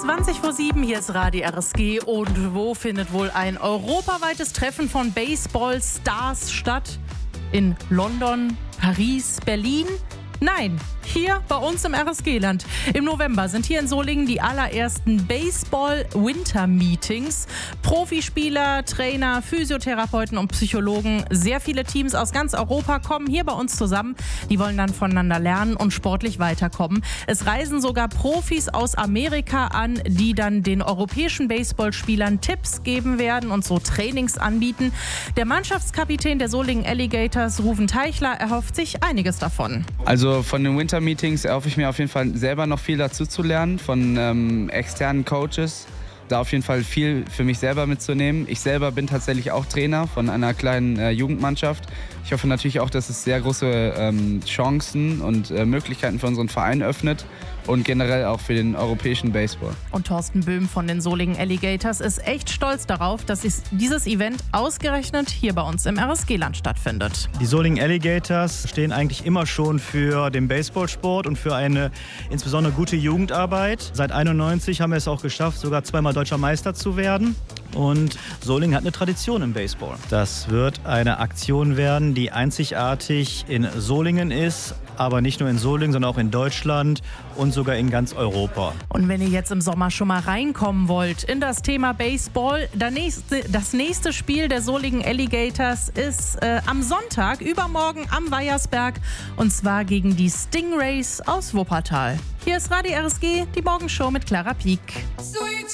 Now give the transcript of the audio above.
7:20, hier ist Radio RSG. Und wo findet wohl ein europaweites Treffen von Baseball-Stars statt? In London, Paris, Berlin? Nein, hier bei uns im RSG-Land. Im November sind hier in Solingen die allerersten Baseball-Winter-Meetings. Profispieler, Trainer, Physiotherapeuten und Psychologen, sehr viele Teams aus ganz Europa kommen hier bei uns zusammen. Die wollen dann voneinander lernen und sportlich weiterkommen. Es reisen sogar Profis aus Amerika an, die dann den europäischen Baseballspielern Tipps geben werden und so Trainings anbieten. Der Mannschaftskapitän der Solingen Alligators, Ruven Teichler, erhofft sich einiges davon. Also von den Winter-Meetings erhoffe ich mir auf jeden Fall selber noch viel dazu zu lernen von externen Coaches. Da auf jeden Fall viel für mich selber mitzunehmen. Ich selber bin tatsächlich auch Trainer von einer kleinen Jugendmannschaft. Ich hoffe natürlich auch, dass es sehr große Chancen und Möglichkeiten für unseren Verein öffnet und generell auch für den europäischen Baseball. Und Thorsten Böhm von den Solingen Alligators ist echt stolz darauf, dass dieses Event ausgerechnet hier bei uns im RSG-Land stattfindet. Die Solingen Alligators stehen eigentlich immer schon für den Baseballsport und für eine insbesondere gute Jugendarbeit. Seit 1991 haben wir es auch geschafft, sogar zweimal deutscher Meister zu werden. Und Solingen hat eine Tradition im Baseball. Das wird eine Aktion werden, die einzigartig in Solingen ist, aber nicht nur in Solingen, sondern auch in Deutschland und sogar in ganz Europa. Und wenn ihr jetzt im Sommer schon mal reinkommen wollt in das Thema Baseball, das nächste Spiel der Solingen Alligators ist am Sonntag, übermorgen am Weiersberg, und zwar gegen die Stingrays aus Wuppertal. Hier ist Radio RSG, die Morgenshow mit Clara Pieck.